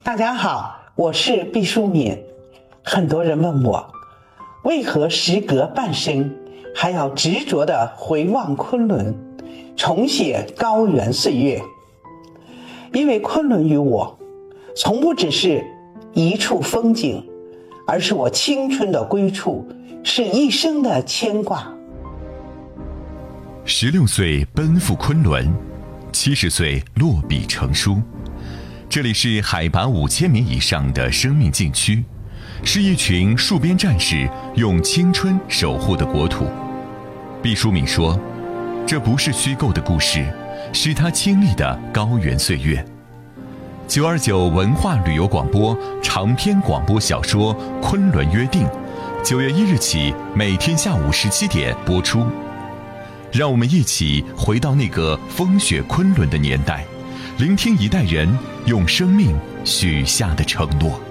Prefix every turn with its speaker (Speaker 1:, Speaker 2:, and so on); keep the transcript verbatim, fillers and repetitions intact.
Speaker 1: 大家好，我是毕淑敏。很多人问我，为何时隔半生还要执着地回望昆仑，重写高原岁月？因为昆仑于我，从不只是一处风景，而是我青春的归处，是一生的牵挂。
Speaker 2: 十六岁奔赴昆仑，七十岁落笔成书。这里是海拔五千米以上的生命禁区，是一群戍边战士用青春守护的国土。毕淑敏说，这不是虚构的故事，是他亲历的高原岁月。九二九文化旅游广播长篇广播小说《昆仑约定》，九月一日起每天下午十七点播出。让我们一起回到那个风雪昆仑的年代，聆听一代人用生命许下的承诺。